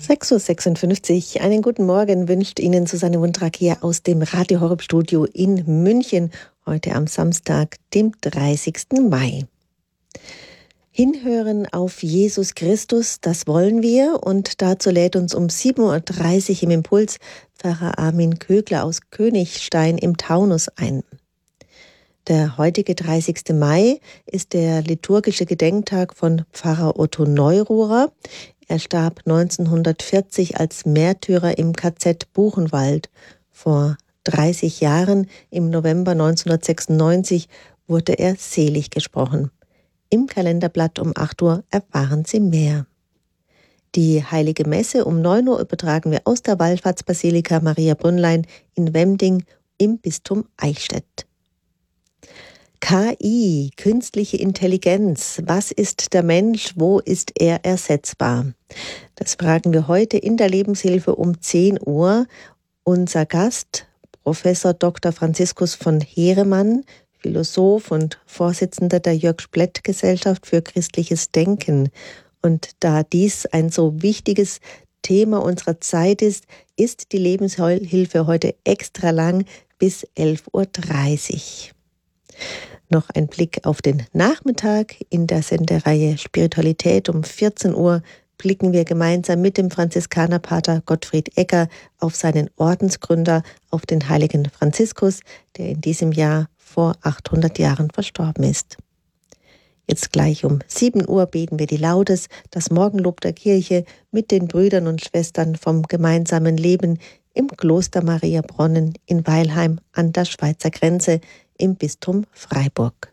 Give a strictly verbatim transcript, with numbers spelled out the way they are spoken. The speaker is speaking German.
sechs Uhr sechsundfünfzig. Einen guten Morgen wünscht Ihnen Susanne Wundrak hier aus dem Radio Horeb Studio in München, heute am Samstag, dem dreißigsten Mai. Hinhören auf Jesus Christus, das wollen wir, und dazu lädt uns um sieben Uhr dreißig im Impuls Pfarrer Armin Kögler aus Königstein im Taunus ein. Der heutige dreißigste Mai ist der liturgische Gedenktag von Pfarrer Otto Neururer. Er starb neunzehnhundertvierzig als Märtyrer im K Z Buchenwald. Vor dreißig Jahren, im November neunzehnhundertsechsundneunzig, wurde er selig gesprochen. Im Kalenderblatt um acht Uhr erfahren Sie mehr. Die Heilige Messe um neun Uhr übertragen wir aus der Wallfahrtsbasilika Maria Brünnlein in Wemding im Bistum Eichstätt. K I, künstliche Intelligenz. Was ist der Mensch? Wo ist er ersetzbar? Das fragen wir heute in der Lebenshilfe um zehn Uhr. Unser Gast, Professor Doktor Franziskus von Heeremann, Philosoph und Vorsitzender der Jörg-Splett-Gesellschaft für christliches Denken. Und da dies ein so wichtiges Thema unserer Zeit ist, ist die Lebenshilfe heute extra lang bis elf Uhr dreißig. Noch ein Blick auf den Nachmittag. In der Sendereihe Spiritualität um vierzehn Uhr blicken wir gemeinsam mit dem Franziskanerpater Gottfried Egger auf seinen Ordensgründer, auf den heiligen Franziskus, der in diesem Jahr vor achthundert Jahren verstorben ist. Jetzt gleich um sieben Uhr beten wir die Laudes, das Morgenlob der Kirche mit den Brüdern und Schwestern vom gemeinsamen Leben im Kloster Maria Bronnen in Weilheim an der Schweizer Grenze im Bistum Freiburg.